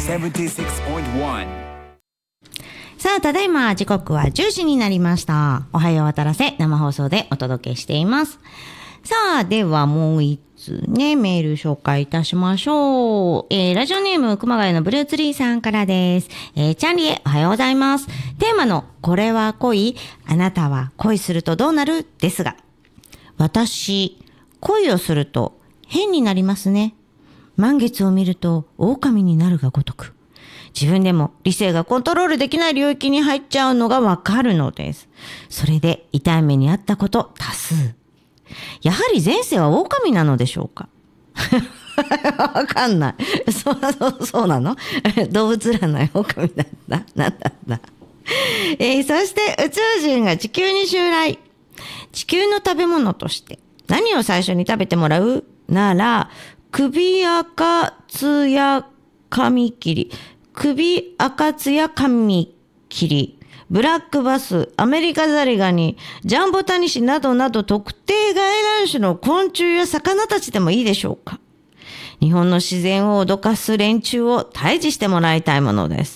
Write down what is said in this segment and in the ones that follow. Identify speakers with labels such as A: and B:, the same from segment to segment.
A: 76.1。
B: さあ、ただいま時刻は10時になりました。おはよう渡らせ生放送でお届けしています。さあ、ではもう一つね、メール紹介いたしましょう。ラジオネーム熊谷のブルーツリーさんからです。チャンリエ、おはようございます。テーマのこれは恋、あなたは恋するとどうなるですが、私、恋をすると変になりますね。満月を見ると狼になるがごとく。自分でも理性がコントロールできない領域に入っちゃうのがわかるのです。それで痛い目にあったこと多数。やはり前世は狼なのでしょうか。わかんない。そうなの？動物占い狼だった？なんだった？そして宇宙人が地球に襲来。地球の食べ物として何を最初に食べてもらうなら、首赤津や髪切り。首赤津や髪切り。ブラックバス、アメリカザリガニ、ジャンボタニシなどなど特定外来種の昆虫や魚たちでもいいでしょうか。日本の自然を脅かす連中を退治してもらいたいものです。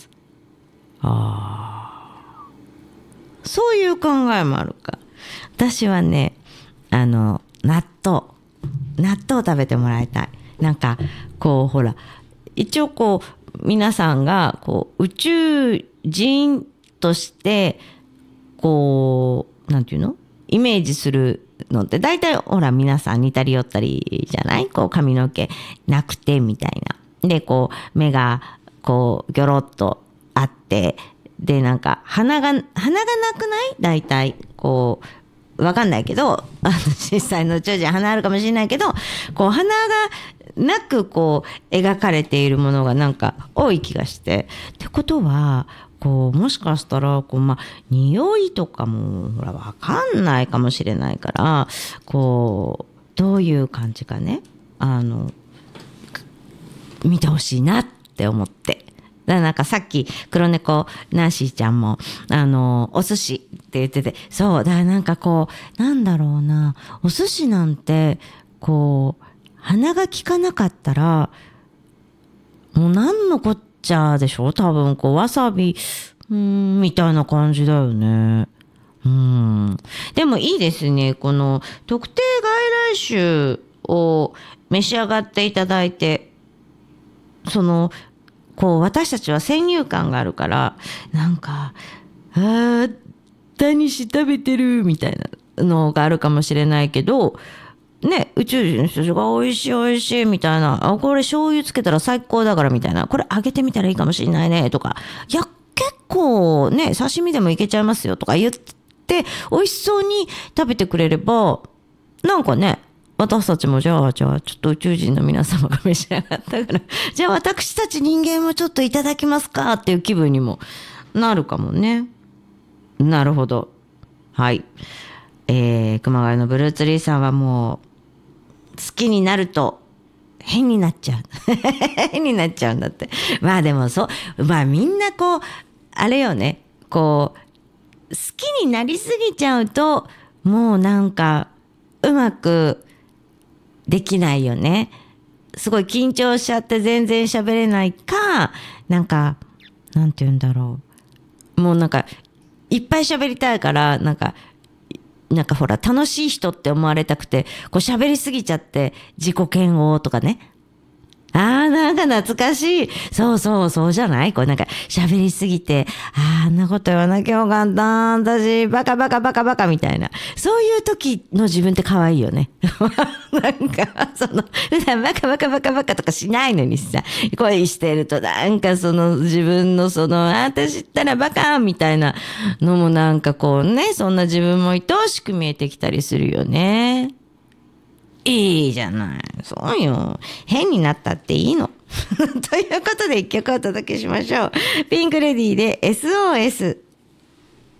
B: そういう考えもあるか。私はね、納豆食べてもらいたい。なんかこうほら、一応こう皆さんがこう宇宙人としてこうなんていうのイメージするのって大体ほら皆さん似たり寄ったりじゃない？こう髪の毛なくてみたいな。でこう目がこうギョロッとあってでなんか鼻がなくない？大体こうわかんないけど実際の宇宙人鼻あるかもしれないけどこう鼻がなくこう描かれているものがなんか多い気がしてってことはこうもしかしたらこう匂いとかもほらわかんないかもしれないからこうどういう感じかね見てほしいなって思って。だからなんかさっき黒猫ナンシーちゃんもお寿司って言っててそうだからなんかこうなんだろうなお寿司なんてこう鼻が利かなかったらもう何のこっちゃでしょ多分こうわさびみたいな感じだよね。でもいいですね。この特定外来種を召し上がっていただいてそのこう私たちは先入観があるからなんかタニシ食べてるみたいなのがあるかもしれないけどね、宇宙人の人たちが美味しい美味しいみたいなこれ醤油つけたら最高だからみたいなこれ揚げてみたらいいかもしれないねとかいや結構ね刺身でもいけちゃいますよとか言って美味しそうに食べてくれればなんかね私たちもじゃあちょっと宇宙人の皆様が召し上がったからじゃあ私たち人間もちょっといただきますかっていう気分にもなるかもね。なるほど。はい。熊谷のブルーツリーさんはもう好きになると変になっちゃう変になっちゃうんだって。でもみんなこうあれよねこう好きになりすぎちゃうともうなんかうまくできないよね。すごい緊張しちゃって全然喋れないかなんかなんて言うんだろうもうなんかいっぱい喋りたいからなんかほら楽しい人って思われたくてこう喋りすぎちゃって自己嫌悪とかねなんか懐かしいそうじゃないこうなんか喋りすぎてあんなこと言わなきゃよかった私バカみたいなそういう時の自分って可愛いよねなんか普段バカとかしないのにさ恋してるとなんか自分の私ったらバカみたいなのもなんかこうねそんな自分も愛おしく見えてきたりするよね。いいじゃない。そうよ。変になったっていいの。ということで一曲お届けしましょう。ピンクレディーで SOS。